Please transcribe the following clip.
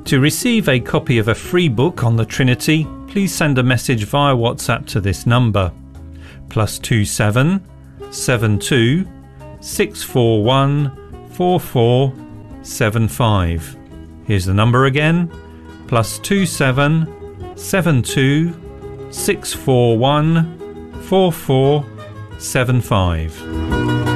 To receive a copy of a free book on the Trinity, please send a message via WhatsApp to this number +27 72 641 4475. Here's the number again, +27 72 641 4475.